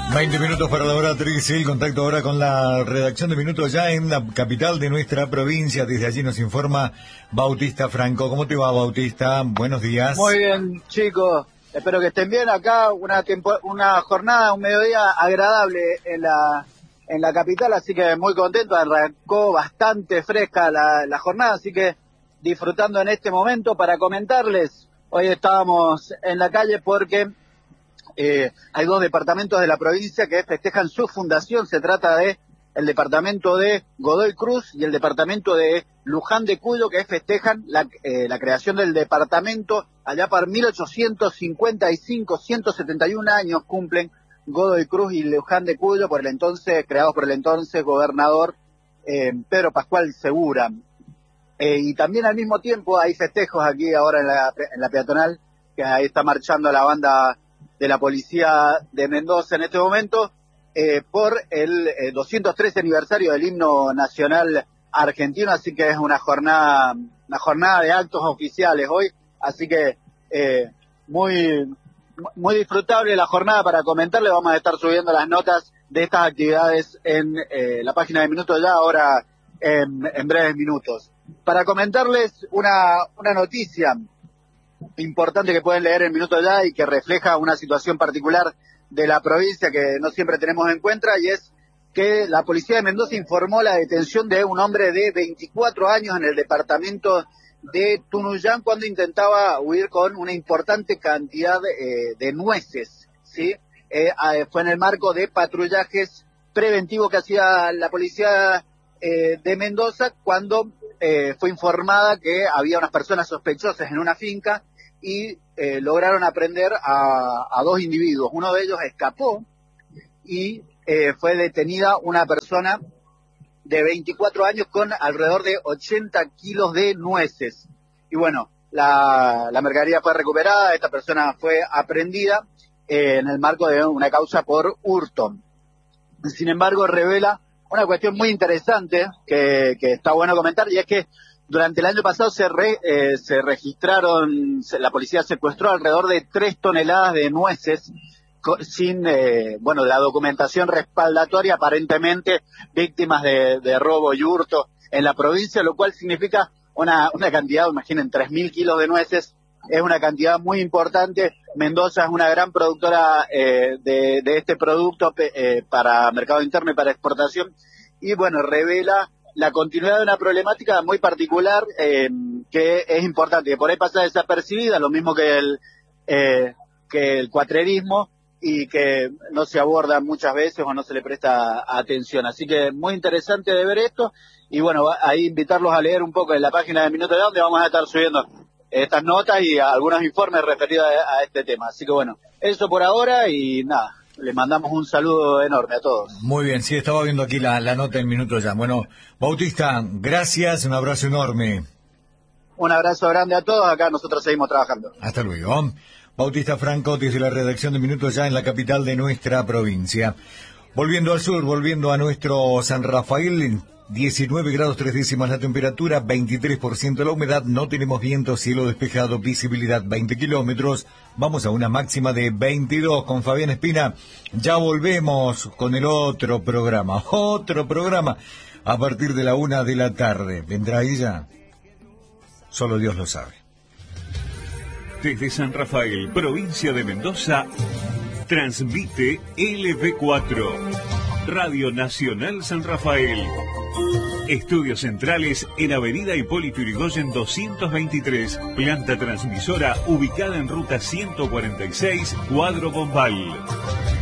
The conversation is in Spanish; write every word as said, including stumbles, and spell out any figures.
veinte minutos para la hora trece, el contacto ahora con la redacción de Minutos Ya en la capital de nuestra provincia. Desde allí nos informa Bautista Franco. ¿Cómo te va, Bautista? Buenos días. Muy bien, chicos. Espero que estén bien. Acá una tempo- una jornada, un mediodía agradable en la en la capital, así que muy contento. Arrancó bastante fresca la, la jornada, así que disfrutando en este momento. Para comentarles, hoy estábamos en la calle porque Eh, hay dos departamentos de la provincia que festejan su fundación. Se trata de el departamento de Godoy Cruz y el departamento de Luján de Cuyo, que festejan la, eh, la creación del departamento allá por mil ochocientos cincuenta y cinco, ciento setenta y un años cumplen Godoy Cruz y Luján de Cuyo, por el entonces, creados por el entonces gobernador eh, Pedro Pascual Segura. Eh, y también al mismo tiempo hay festejos aquí ahora en la, en la peatonal, que ahí está marchando la banda de la policía de Mendoza en este momento, eh, por el eh, doscientos trece aniversario del himno nacional argentino, así que es una jornada, una jornada de actos oficiales hoy, así que eh, muy, muy disfrutable la jornada para comentarle. Vamos a estar subiendo las notas de estas actividades en eh, la página de Minutos Ya, ahora en, en breves minutos. Para comentarles una, una noticia importante que pueden leer en Minutos Ya y que refleja una situación particular de la provincia que no siempre tenemos en cuenta, y es que la policía de Mendoza informó la detención de un hombre de veinticuatro años en el departamento de Tunuyán cuando intentaba huir con una importante cantidad eh, de nueces, ¿sí? Eh, fue en el marco de patrullajes preventivos que hacía la policía eh, de Mendoza cuando eh, fue informada que había unas personas sospechosas en una finca y eh, lograron aprender a, a dos individuos. Uno de ellos escapó y eh, fue detenida una persona de veinticuatro años con alrededor de ochenta kilos de nueces. Y bueno, la, la mercadería fue recuperada, esta persona fue aprehendida eh, en el marco de una causa por hurto. Sin embargo, revela una cuestión muy interesante que, que está bueno comentar, y es que durante el año pasado se, re, eh, se registraron, se, la policía secuestró alrededor de tres toneladas de nueces co, sin, eh, bueno, la documentación respaldatoria, aparentemente víctimas de, de robo y hurto en la provincia, lo cual significa una, una cantidad, imaginen, tres mil kilos de nueces, es una cantidad muy importante. Mendoza es una gran productora eh, de, de este producto eh, para mercado interno y para exportación, y bueno, revela la continuidad de una problemática muy particular eh, que es importante, que por ahí pasa desapercibida, lo mismo que el eh, que el cuatrerismo, y que no se aborda muchas veces o no se le presta atención. Así que muy interesante de ver esto, y bueno, ahí invitarlos a leer un poco en la página de Minutos Ya, donde vamos a estar subiendo estas notas y algunos informes referidos a, a este tema. Así que bueno, eso por ahora, y nada, les mandamos un saludo enorme a todos. Muy bien, sí, estaba viendo aquí la, la nota en Minutos Ya. Bueno, Bautista, gracias, un abrazo enorme. Un abrazo grande a todos, acá nosotros seguimos trabajando. Hasta luego. Bautista Franco, desde la redacción de Minutos Ya en la capital de nuestra provincia. Volviendo al sur, volviendo a nuestro San Rafael, diecinueve grados tres décimas la temperatura, veintitrés por ciento la humedad, no tenemos viento, cielo despejado, visibilidad veinte kilómetros, vamos a una máxima de veintidós. Con Fabián Espina ya volvemos con el otro programa, otro programa, a partir de la una de la tarde. ¿Vendrá ella? Solo Dios lo sabe. Desde San Rafael, provincia de Mendoza, transmite L V cuatro, Radio Nacional San Rafael. Estudios centrales en Avenida Hipólito Yrigoyen doscientos veintitrés, planta transmisora ubicada en ruta ciento cuarenta y seis, Cuadro Bombal.